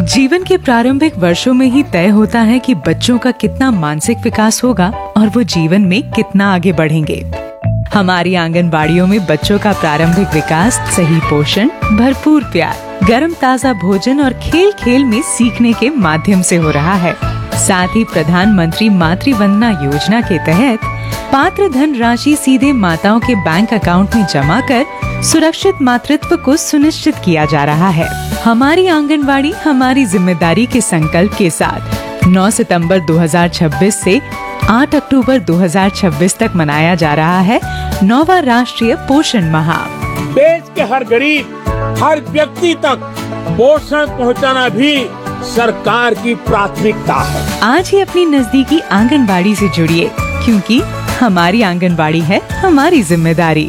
जीवन के प्रारंभिक वर्षों में ही तय होता है कि बच्चों का कितना मानसिक विकास होगा और वो जीवन में कितना आगे बढ़ेंगे। हमारी आंगनबाड़ियों में बच्चों का प्रारंभिक विकास सही पोषण, भरपूर प्यार, गर्म ताजा भोजन और खेल खेल में सीखने के माध्यम से हो रहा है। साथ ही प्रधानमंत्री मातृ वंदना योजना के तहत पात्र धन राशि सीधे माताओं के बैंक अकाउंट में जमा कर सुरक्षित मातृत्व को सुनिश्चित किया जा रहा है। हमारी आंगनबाड़ी हमारी जिम्मेदारी के संकल्प के साथ 9 सितंबर 2026 से 8 अक्टूबर 2026 तक मनाया जा रहा है 9वां राष्ट्रीय पोषण माह। देश के हर गरीब, हर व्यक्ति तक पोषण पहुंचाना भी सरकार की प्राथमिकता है। आज ही अपनी नजदीकी आंगनबाड़ी से जुड़िए, क्योंकि हमारी आंगनबाड़ी है हमारी जिम्मेदारी।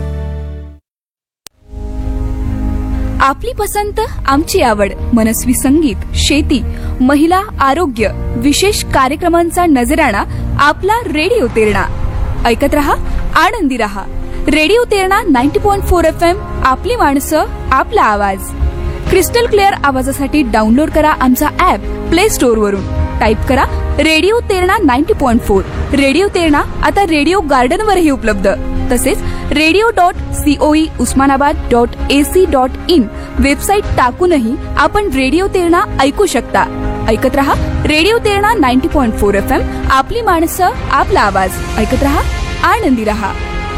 आपली पसंत, आमची आवड, मनस्वी संगीत, शेती, महिला, आरोग्य, विशेष कार्यक्रमांचा नजराणा आपला रेडिओ तेरणा। ऐकत रहा, आनंदी रहा। रेडिओ तेरणा 90.4 FM, आपली माणसं, आपला आवाज। क्रिस्टल क्लिअर आवाजासाठी डाउनलोड करा आमचा ऍप प्ले स्टोअर वरून। टाइप करा रेडिओ तेरणा 90.4। रेडिओ तेरणा आता रेडिओ गार्डन वरही उपलब्ध। तसेच radio.coe.usmanabad.ac.in वेबसाईट टाकूनही आपण रेडिओ तेरणा ऐकू शकता। ऐकत रहा रेडिओ तेरणा 90.4 FM, आपली माणसं, आपला आवाज। ऐकत रहा, आनंदी रहा।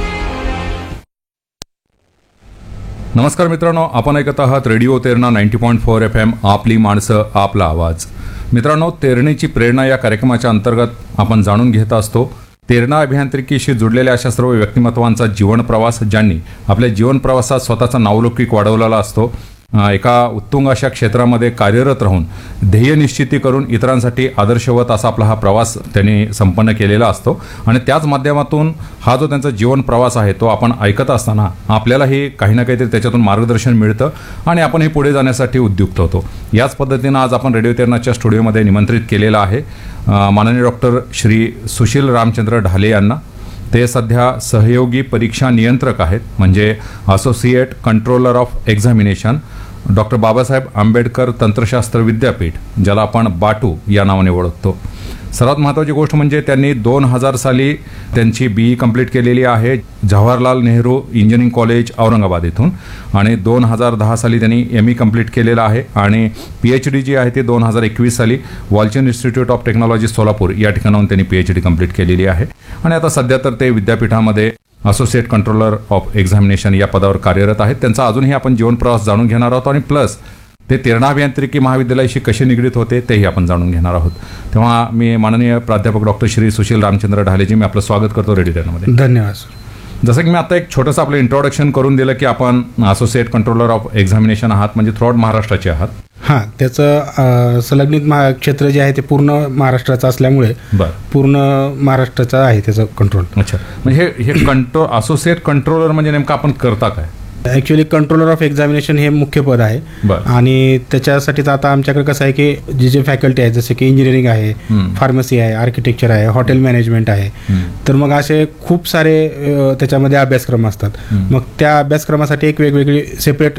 नमस्कार मित्रांनो, आपण ऐकत आहात रेडिओ तेरणा 90.4 FM, आपली माणसं, आपला आवाज। मित्रांनो, तेरणीची प्रेरणा या कार्यक्रमाच्या अंतर्गत आपण जाणून घेत असतो तेरणा अभियांत्रिकीशी जुडलेल्या अशा सर्व व्यक्तिमत्वांचा जीवन प्रवास, ज्यांनी आपल्या जीवन प्रवासात स्वतःचा नावलौकिक वाढवलेला असतो। एका उत्तुंग अशा क्षेत्रामध्ये कार्यरत राहून ध्येय निश्चिती करून इतरांसाठी आदर्शवत असा आपला हा प्रवास त्यांनी संपन्न केलेला असतो आणि त्याच माध्यमातून हा जो त्यांचा जीवन प्रवास आहे तो आपण ऐकत असताना आपल्यालाही काही ना काहीतरी त्याच्यातून मार्गदर्शन मिळतं आणि आपणही पुढे जाण्यासाठी उद्युक्त होतो। याच पद्धतीनं आज आपण रेडिओ तेरणाच्या स्टुडिओमध्ये निमंत्रित केलेलं आहे माननीय डॉक्टर श्री सुशील रामचंद्र ढाले यांना। ते सध्या सहयोगी परीक्षा नियंत्रक आहेत, म्हणजे associate controller of examination, doctor Babasaheb Ambedkar तंत्रशास्त्र विद्यापीठ, ज्याला आपण बाटू या नावाने ओळखतो। सर्वात महत्त्वाची गोष्ट म्हणजे त्यांनी 2000 साली त्यांची BE कंप्लीट केलेली आहे जवाहरलाल नेहरू इंजिनिअरिंग कॉलेज औरंगाबाद इथून, आणि 2010 साली त्यांनी ME कंप्लीट केलेलं आहे आणि PhD जी आहे ती 2021 साली Walchand institute of technology Solapur या ठिकाणाहून त्यांनी PhD कंप्लीट केलेली आहे आणि आता सध्या तर ते विद्यापीठामध्ये असोसिएट कंट्रोलर ऑफ एक्झामिनेशन या पदावर कार्यरत आहेत। त्यांचा अजूनही आपण जीवन प्रवास जाणून घेणार आहोत आणि प्लस ते तेरणा अभियांत्रिकी महाविद्यालयाशी कसे निगडीत होते तेही आपण जाणून घेणार आहोत। तेव्हा मी माननीय प्राध्यापक डॉक्टर श्री सुशील रामचंद्र ढालेजी, मी आपलं स्वागत करतो रेडिओ तेरणामध्ये। धन्यवाद। जसं की मी आता एक छोटंसं आपलं इंट्रोडक्शन करून दिलं की आपण असोसिएट कंट्रोलर ऑफ एक्झामिनेशन आहात, म्हणजे थ्रूआउट महाराष्ट्राचे आहात। हां, त्याचं संलग्नित क्षेत्र जे आहे ते पूर्ण महाराष्ट्राचं असल्यामुळे पूर्ण महाराष्ट्राचं आहे त्याचं कंट्रोल। अच्छा, म्हणजे हे असोसिएट कंट्रोलर म्हणजे नेमकं आपण करता काय? ॲक्च्युली कंट्रोलर ऑफ एक्झामिनेशन हे मुख्य पद आहे आणि त्याच्यासाठीच आता आमच्याकडे कसं आहे की जे फॅकल्टी आहेत जसे की इंजिनिअरिंग आहे, फार्मसी आहे, आर्किटेक्चर आहे, हॉटेल मॅनेजमेंट आहे, तर मग असे खूप सारे त्याच्यामध्ये अभ्यासक्रम असतात। मग त्या अभ्यासक्रमासाठी एक वेगवेगळी सेपरेट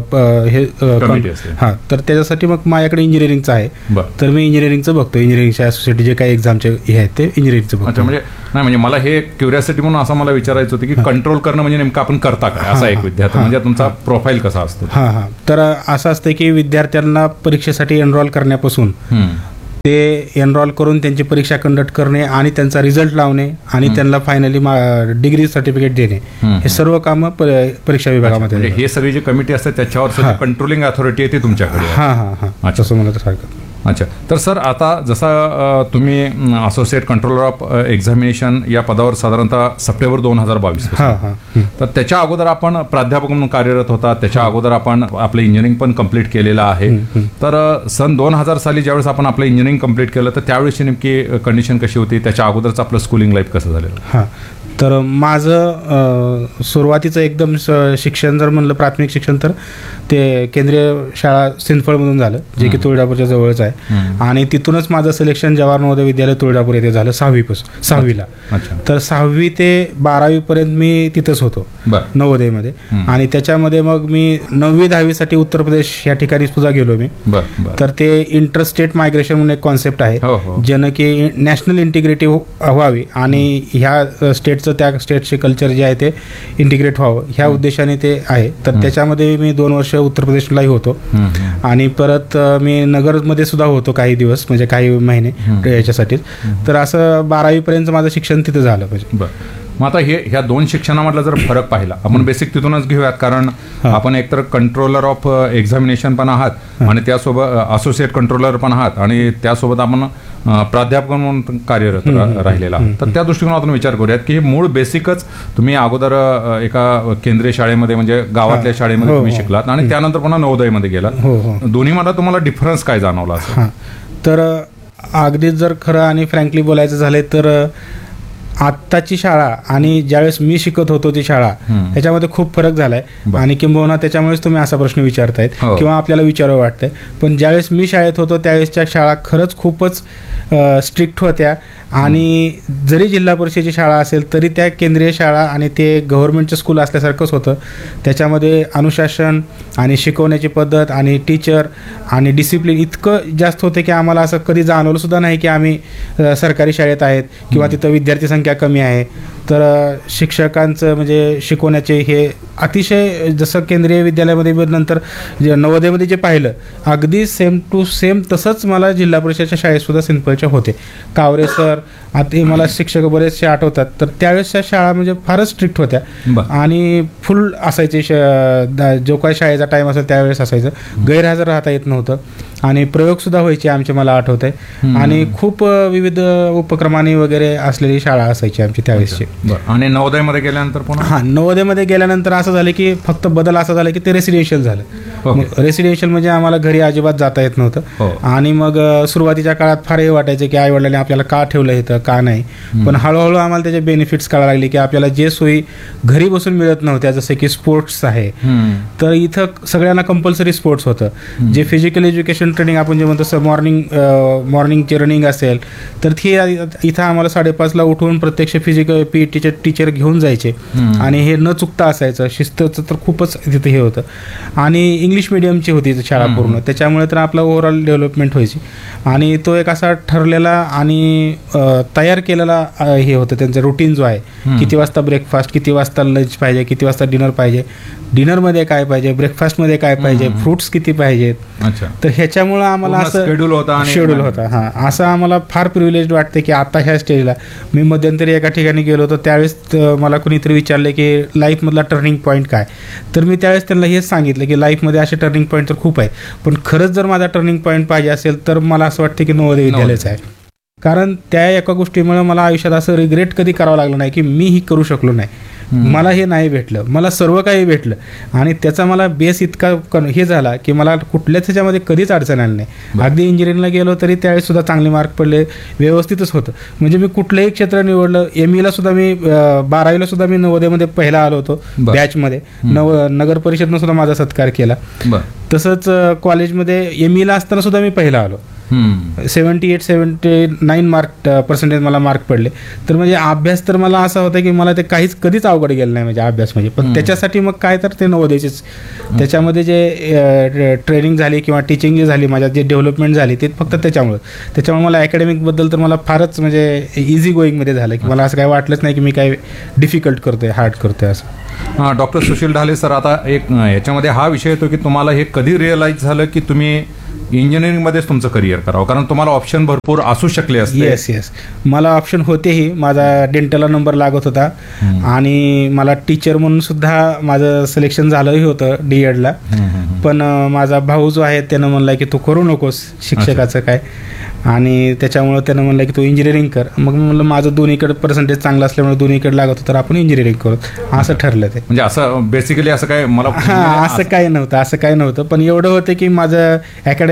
हे हां, तर त्याच्यासाठी मग माझ्याकडे इंजिनिअरिंगचं आहे, तर मी इंजिनिअरिंगचं बघतो। इंजिनिअरिंगच्या असोसिएट जे काही एक्झामचे हे आहेत ते इंजिनिअरिंगचं बघतो। म्हणजे नाही, म्हणजे मला हे क्युरिओसिटी म्हणून असं मला विचारायचं होतं की कंट्रोल करणं म्हणजे नेमकं आपण करता काय, असा एक विद्यार्थी म्हणजे तुमचा प्रोफाईल कसा असतो? हां, तर असं असतं की विद्यार्थ्यांना परीक्षेसाठी एनरोल करण्यापासून ते एनरोल करून त्यांची परीक्षा कंडक्ट करणे आणि त्यांचा रिझल्ट लावणे आणि त्यांना फायनली डिग्री सर्टिफिकेट देणे, हे सर्व कामं परीक्षा विभागामध्ये। हे सगळी जी कमिटी असते त्याच्यावर कंट्रोलिंग अथॉरिटी आहे ती तुमच्याकडे? हां, तसं मला तर सारखं। अच्छा, तर सर आता जसा तुम्ही असोसिएट कंट्रोलर ऑफ एक्झामिनेशन या पदावर साधारणतः सप्टेंबर 2022, तर त्याच्या अगोदर आपण प्राध्यापक म्हणून कार्यरत होता, त्याच्या अगोदर आपण आपलं इंजिनिअरिंग पण कंप्लीट केलेलं आहे। तर सन 2000 साली ज्यावेळेस आपण आपलं इंजिनिअरिंग कंप्लीट केलं तर त्यावेळेसची नेमकी कंडिशन कशी होती, त्याच्या अगोदरचं आपलं स्कूलिंग लाईफ कसं झालेलं? हां, तर माझं सुरुवातीचं एकदम शिक्षण जर म्हणलं प्राथमिक शिक्षण तर ते केंद्रीय शाळा सिंदफळमधून झालं, जे की तुळजापूरच्या जवळच आहे. आणि तिथूनच माझं सिलेक्शन जवाहर नवोदय विद्यालय तुळजापूर येथे झालं 6वीला. तर 6वी ते 12वीपर्यंत मी तिथंच होतो नवोदयमध्ये. आणि त्याच्यामध्ये मग मी 9वी-10वीसाठी उत्तर प्रदेश या ठिकाणी सुद्धा गेलो मी. तर ते इंटरस्टेट मायग्रेशन म्हणून एक कॉन्सेप्ट आहे, ज्यानं की नॅशनल इंटिग्रेटिव्ह व्हावी आणि ह्या स्टेटचं त्या स्टेटचे कल्चर जे आहे ते इंटिग्रेट व्हावं ह्या उद्देशाने ते आहे. तर त्याच्यामध्ये मी 2 वर्ष उत्तर प्रदेशलाही होतो आणि परत मी नगरमध्ये सुद्धा होतो काही दिवस, म्हणजे काही महिने याच्यासाठीच. तर असं 12वीपर्यंत माझं शिक्षण तिथं झालं पाहिजे. मग आता ह्या 2 शिक्षणामधला जर फरक पाहिला आपण बेसिक तिथूनच घेऊयात, कारण आपण एकतर कंट्रोलर ऑफ एक्झामिनेशन पण आहात आणि त्यासोबत असोसिएट कंट्रोलर पण आहात आणि त्यासोबत आपण प्राध्यापक म्हणून कार्यरत राहिलेला आहात. तर त्या दृष्टिकोनातून विचार करूयात की हे मूळ बेसिकच तुम्ही अगोदर एका केंद्रीय शाळेमध्ये म्हणजे गावातल्या शाळेमध्ये तुम्ही शिकलात आणि त्यानंतर पुन्हा नवोदयमध्ये गेलात. दोन्हीमध्ये तुम्हाला डिफरन्स काय जाणवला असं? तर अगदीच जर खरं आणि फ्रँकली बोलायचं झालं तर आत्ताची शाळा आणि ज्यावेळेस मी शिकत होतो ती शाळा ह्याच्यामध्ये खूप फरक झालाय. आणि किंबहुना त्याच्यामुळेच तुम्ही असा प्रश्न विचारतायत किंवा आपल्याला विचारावं वाटतंय. पण ज्यावेळेस मी शाळेत होतो त्यावेळेसच्या शाळा खरंच खूपच स्ट्रिक्ट होत्या. आणि जरी जिल्हा परिषदेची शाळा असेल तरी त्या केंद्रीय शाळा आणि ते गव्हर्नमेंटचं स्कूल असल्यासारखंच होतं. त्याच्यामध्ये अनुशासन आणि शिकवण्याची पद्धत आणि टीचर आणि डिसिप्लिन इतकं जास्त होते की आम्हाला असं कधी जाणवलं सुद्धा नाही की आम्ही सरकारी शाळेत आहेत किंवा तिथं विद्यार्थी संख्या कमी आहे. तर शिक्षकांचं म्हणजे शिकवण्याचे हे अतिशय, जसं केंद्रीय विद्यालयामध्ये नंतर नवोदयमध्ये जे पाहिलं अगदी सेम टू सेम तसंच मला जिल्हा परिषदेच्या शाळेतसुद्धा सिंपलच्या होते. कावरे सर आता मला शिक्षक बरेचसे आठवतात. तर त्यावेळेसच्या शाळा म्हणजे फारच स्ट्रिक्ट होत्या आणि फुल असायचे, जो काही शाळेचा टाईम असेल त्यावेळेस असायचं, गैरहजर राहता येत नव्हतं आणि प्रयोगसुद्धा व्हायचे आमचे, मला आठवत आहे. आणि खूप विविध उपक्रमांनी वगैरे असलेली शाळा असायची आमची त्यावेळेसची. आणि नवोदयमध्ये गेल्यानंतर पुन्हा नवोदयमध्ये गेल्यानंतर असं झालं की फक्त बदल असा झाला की ते रेसिडेन्शियल झालं. रेसिडेन्शियल म्हणजे आम्हाला घरी अजिबात जाता येत नव्हतं. आणि मग सुरुवातीच्या काळात फार हे वाटायचं की आई वडिलांनी आपल्याला का ठेवलं इथं, का नाही. पण हळूहळू आम्हाला त्याचे बेनिफिट्स कळायला लागले की आपल्याला जे सोयी घरी बसून मिळत नव्हत्या, जसे की स्पोर्ट्स आहे, तर इथं सगळ्यांना कंपल्सरी स्पोर्ट्स होतं. जे फिजिकल एज्युकेशन ट्रेनिंग आपण जे म्हणतो मॉर्निंगची रनिंग असेल तर ती इथं आम्हाला 5:30ला उठून प्रत्यक्ष फिजिकल टीचर घेऊन जायचे आणि हे न चुकता असायचं. शिस्तचं तर खूपच तिथे हे होतं. आणि इंग्लिश मिडियमची होती शाळा पूर्ण, त्याच्यामुळे तर आपला ओव्हरऑल डेव्हलपमेंट व्हायची. आणि तो एक असा ठरलेला आणि तयार केलेला हे होतं त्यांचं रुटीन जो आहे, किती वाजता ब्रेकफास्ट, किती वाजता लंच पाहिजे, किती वाजता डिनर पाहिजे, डिनरमध्ये काय पाहिजे, ब्रेकफास्टमध्ये काय पाहिजे, फ्रुट्स किती पाहिजेत. तर ह्याच्यामुळं आम्हाला असं शेड्यूल होता. असं आम्हाला फार प्रिव्हिलेज वाटते की आता ह्या स्टेजला. मी मध्यंतरी एका ठिकाणी गेलो होतो त्यावेळेस मला कुणीतरी विचारले की लाईफमधला टर्निंग पॉईंट काय. तर मी त्यावेळेस त्यांना हेच सांगितलं की लाईफमध्ये असे टर्निंग पॉईंट तर खूप आहेत, पण खरंच जर माझा टर्निंग पॉईंट पाहिजे असेल तर मला असं वाटतं की नवोदय विद्यालयच आहे. कारण त्या एका गोष्टीमुळे मला आयुष्यात असं रिग्रेट कधी करावं लागलं नाही की मी ही करू शकलो नाही, मला हे नाही भेटलं, मला सर्व काही भेटलं. आणि त्याचा मला बेस इतका हे झाला की मला कुठल्याच ह्याच्यामध्ये कधीच अडचण आली नाही. अगदी इंजिनिअरिंगला गेलो तरी त्यावेळेस सुद्धा चांगले मार्क पडले, व्यवस्थितच होतं. म्हणजे मी कुठलंही क्षेत्र निवडलं. ME सुद्धा मी 12वीला सुद्धा मी नवोदयमध्ये पहिला आलो होतो बॅचमध्ये. नगर परिषदनं सुद्धा माझा सत्कार केला. तसंच कॉलेजमध्ये ME असताना सुद्धा मी पहिला आलो. 78-79 पर्सेंटेज मला मार्क पडले. तर म्हणजे अभ्यास तर मला असा होता की मला ते कधीच अवघड गेलं नाही म्हणजे अभ्यास म्हणजे. पण त्याच्यासाठी मग काय तर ते नवोदयचेच त्याच्यामध्ये जे ट्रेनिंग झाली किंवा टीचिंग जी झाली, माझ्या जे डेव्हलपमेंट झाली ते फक्त त्याच्यामुळे मला अकॅडमिकबद्दल तर मला फारच म्हणजे इझी गोईंगमध्ये झालं की मला असं काय वाटलंच नाही की मी काय डिफिकल्ट करतोय, हार्ड करतोय असं. डॉक्टर सुशील ढाले सर, आता एक याच्यामध्ये हा विषय येतो की तुम्हाला हे कधी रिअलाइज झालं की तुम्ही इंजिनिअरिंगमध्येच तुमचं करिअर करावं, कारण तुम्हाला ऑप्शन भरपूर असू शकले असते. येस मला ऑप्शन होतेही. माझा डेंटलला नंबर लागत होता आणि मला टीचर म्हणून सुद्धा माझं सिलेक्शन झालंही होतं DEDला. पण माझा भाऊ जो आहे त्यानं म्हणला की तू करू नकोस शिक्षकाचं काय, आणि त्याच्यामुळे त्यानं म्हणलं की तू इंजिनिअरिंग कर. मग म्हणलं माझं दोन्हीकडे पर्सेंटेज चांगलं असल्यामुळे दोन्हीकडे लागत होतं, तर आपण इंजिनिअरिंग करू असं ठरलं. ते म्हणजे असं बेसिकली असं काय मला असं काही नव्हतं पण एवढं होतं की माझं अकॅडमिक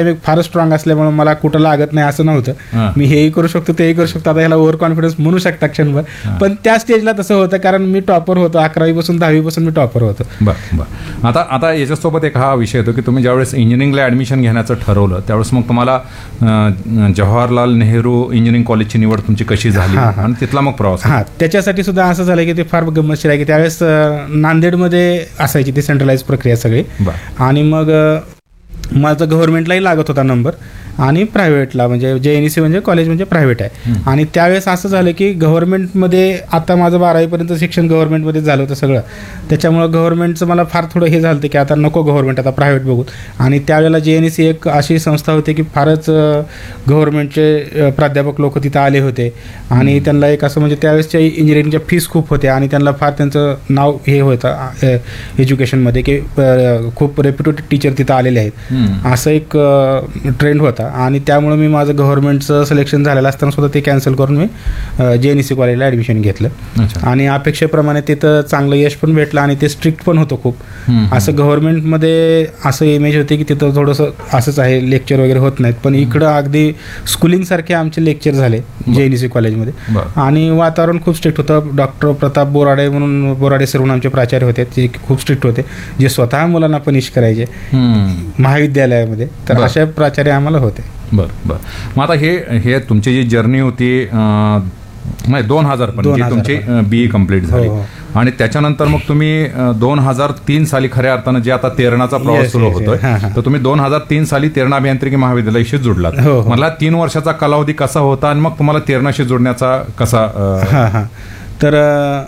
अकॅडमिक फारच स्ट्रॉंग असल्यामुळे मला कुठं लागत नाही असं नव्हतं. मी हेही करू शकतो तेही करू शकतो. आता ह्याला ओव्हर कॉन्फिडन्स म्हणू शकता क्षणभर, पण त्या स्टेजला तसं होतं कारण मी टॉपर होतो. 11वी पासून 10वी पासून मी टॉपर होतो. बरं. आता याच्यासोबत एक हा विषय येतो की तुम्ही ज्यावेळेस इंजिनिअरिंगला ऍडमिशन घेण्याचं ठरवलं त्यावेळेस मग तुम्हाला जवाहरलाल नेहरू इंजिनिअरिंग कॉलेजची निवड तुमची कशी झाली आणि तिथला मग प्रवास? त्याच्यासाठी सुद्धा असं झालं की ते फार गंमतशीर आहे की त्यावेळेस नांदेडमध्ये असायची ती सेंट्रलाइज प्रक्रिया सगळी. आणि मग माझा गव्हर्नमेंटलाही लागत होता नंबर आणि प्रायव्हेटला, म्हणजे JNEC म्हणजे कॉलेज म्हणजे प्रायव्हेट आहे. आणि त्यावेळेस असं झालं की गव्हर्नमेंटमध्ये, आता माझं 12वीपर्यंत शिक्षण गव्हर्नमेंटमध्ये झालं होतं सगळं, त्याच्यामुळं गव्हर्नमेंटचं मला फार थोडं हे झालं की आता नको गव्हर्नमेंट, आता प्रायव्हेट बघू. आणि त्यावेळेला JNEC एक अशी संस्था होती की फारच गव्हर्नमेंटचे प्राध्यापक लोक तिथं आले होते आणि त्यांना एक असं म्हणजे त्यावेळेसच्या इंजिनिअरिंगच्या फीस खूप होत्या आणि त्यांना फार त्यांचं नाव हे होतं एज्युकेशनमध्ये की खूप रेप्युटेड टीचर तिथं आलेले आहेत, असं एक ट्रेंड होता. आणि त्यामुळे मी माझं गव्हर्नमेंटचं सिलेक्शन झालेलं असताना सुद्धा ते कॅन्सल करून मी JNEC कॉलेजला ॲडमिशन घेतलं. आणि अपेक्षेप्रमाणे तिथं चांगलं यश पण भेटलं आणि ते स्ट्रिक्ट पण होतं खूप. असं गव्हर्नमेंटमध्ये असं इमेज होते की तिथं थोडंसं असंच आहे, लेक्चर वगैरे होत नाहीत, पण इकडं अगदी स्कूलिंगसारखे आमचे लेक्चर झाले JNEC कॉलेजमध्ये. आणि वातावरण खूप स्ट्रिक्ट होतं. डॉक्टर प्रताप बोराडे म्हणून, बोराडे सर म्हणून आमचे प्राचार्य होते, ते खूप स्ट्रिक्ट होते, जे स्वतः मुलांना पनिश करायचे महाविद्यालयामध्ये. तर अशा प्राचार्य आम्हाला होते. बरं. मग आता हे तुमची जी जर्नी होती 2000 पण तुमची BE कम्प्लीट झाली आणि त्याच्यानंतर मग तुम्ही 2003 साली खऱ्या अर्थानं जे आता तेरणाचा प्रवास सुरू होतोय, तर तुम्ही 2003 साली तेरणा अभियांत्रिकी महाविद्यालयाशी जुडलात. मला 3 वर्षाचा कालावधी कसा होता आणि मग तुम्हाला तेरणाशी जोडण्याचा कसा? तर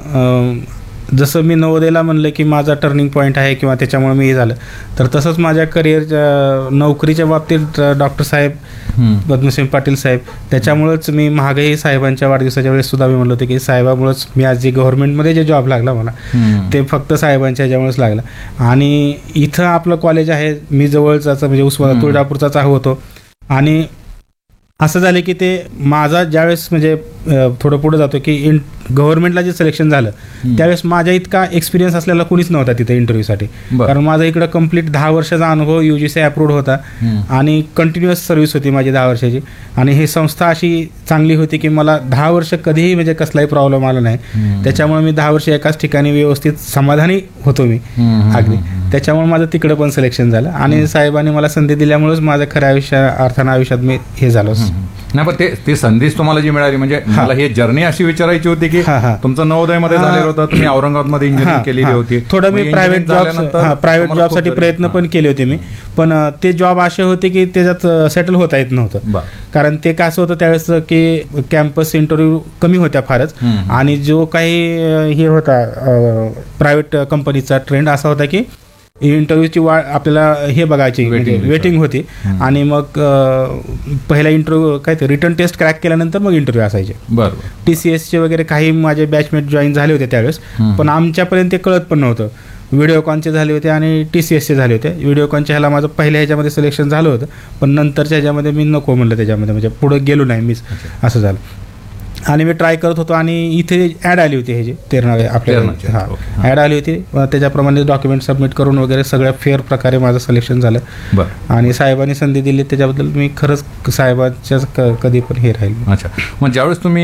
जसं मी नवोदयला म्हणलं की माझा टर्निंग पॉईंट आहे किंवा त्याच्यामुळे मी हे झालं, तर तसंच माझ्या करिअरच्या नोकरीच्या बाबतीत डॉक्टर साहेब पद्मसिंह पाटील साहेब, त्याच्यामुळेच मी महागाई साहेबांच्या वाढदिवसाच्या वेळेस सुद्धा मी म्हणलं होतं की साहेबामुळेच मी आज जे गव्हर्नमेंटमध्ये जे जॉब लागला मला ते फक्त साहेबांच्या ह्याच्यामुळेच लागला. आणि इथं आपलं कॉलेज आहे, मी जवळचाच म्हणजे उस्मानाबाद तुळजापूरचाच होतो. आणि असं झालं की ते माझा ज्यावेळेस म्हणजे थोडं पुढे जातो की गव्हर्नमेंटला जे सिलेक्शन झालं त्यावेळेस माझ्या इतका एक्सपिरियन्स असलेला कोणीच नव्हता तिथे इंटरव्ह्यूसाठी, कारण माझा इकडं कंप्लीट 10 वर्षाचा अनुभव UGC अप्रूव्ड होता आणि कंटिन्युअस सर्व्हिस होती माझी 10 वर्षाची. आणि ही संस्था अशी चांगली होती की मला 10 वर्ष कधीही म्हणजे कसलाही प्रॉब्लेम आला नाही. त्याच्यामुळे मी 10 वर्ष एकाच ठिकाणी व्यवस्थित समाधानी होतो मी अगदी. त्याच्यामुळे माझं तिकडं पण सिलेक्शन झालं आणि साहेबांनी मला संधी दिल्यामुळेच माझं खऱ्या अर्थानं आयुष्यात मी हे झालो. नाही, पण ते संधीच तुम्हाला जी मिळाली, म्हणजे मला ही जर्नी अशी विचारायची होती की तुमचं नवोदयमध्ये झालेलं होतं, तुम्ही औरंगाबादमध्ये इंजिनिअरिंग केलेली होती. थोडं मी प्रायव्हेट जॉबसाठी प्रयत्न पण केले होते मी, पण ते जॉब असे होते की त्याच्यात सेटल होता येत नव्हतं. कारण ते कसं होतं त्यावेळेस की कॅम्पस इंटरव्ह्यू कमी होत्या फारच, आणि जो काही हे होता प्रायव्हेट कंपनीचा ट्रेंड असा होता की इंटरव्ह्यूची वाढ आपल्याला हे बघायची, वेटिंग होती. आणि मग पहिला इंटरव्ह्यू काय ते रिटर्न टेस्ट क्रॅक केल्यानंतर मग इंटरव्ह्यू असायचे. TCSचे वगैरे काही माझे बॅचमेट जॉईन झाले होते त्यावेळेस, पण आमच्यापर्यंत ते कळत पण नव्हतं. व्हिडिओकॉनचे झाले होते आणि TCSचे झाले होते. व्हिडिओकॉनच्या ह्याला माझं पहिल्या ह्याच्यामध्ये सिलेक्शन झालं होतं, पण नंतरच्या ह्याच्यामध्ये मी नको म्हणलं, त्याच्यामध्ये म्हणजे पुढे गेलो नाही मीच, असं झालं. आणि मी ट्राय करत होतो आणि इथे ॲड आली होती, हे जे तेरणा आपल्या ॲड आली होती, त्याच्याप्रमाणे डॉक्युमेंट सबमिट करून वगैरे सगळ्या फेअर प्रकारे माझं सिलेक्शन झालं. आणि साहेबांनी संधी दिली त्याच्याबद्दल मी खरंच साहेबांच्याच कधी पण हे राहील. अच्छा, मग ज्यावेळेस तुम्ही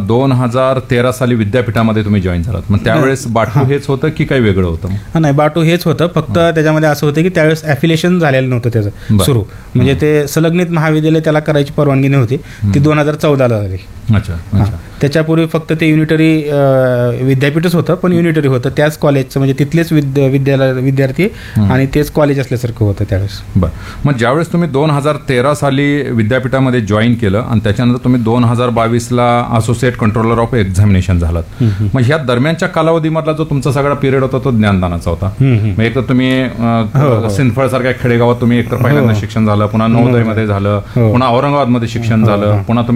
2013 साली विद्यापीठामध्ये तुम्ही जॉईन झालात, मग त्यावेळेस बाटू हेच होतं की काही वेगळं होतं? नाही, बाटू हेच होतं, फक्त त्याच्यामध्ये असं होतं की त्यावेळेस ॲफिलिएशन झालेलं नव्हतं त्याचं सुरू, म्हणजे ते संलग्नित महाविद्यालय त्याला करायची परवानगी नव्हती, ती 2014 झाली. अच्छा. त्याच्यापूर्वी फक्त ते युनिटरी विद्यापीठच होतं, पण युनिटरी होतं त्याच कॉलेजचं, म्हणजे तिथलेच विद्यार्थी आणि तेच कॉलेज असल्यासारखं होतं त्यावेळेस. बरं, मग ज्यावेळेस तुम्ही 2013 साली विद्यापीठामध्ये जॉईन केलं आणि त्याच्यानंतर तुम्ही 2022ला असोसिएट कंट्रोलर ऑफ एक्झामिनेशन झालात, मग ह्या दरम्यानच्या कालावधीमधला जो तुमचा सगळा पिरियड होता तो ज्ञानदानाचा होता. मग एक तर तुम्ही सिंदफळ सारख्या खेडेगावात तुम्ही एकतर पहिल्यांदा शिक्षण झालं, पुन्हा नवोदयमध्ये झालं, पुन्हा औरंगाबादमध्ये शिक्षण झालं, पुन्हा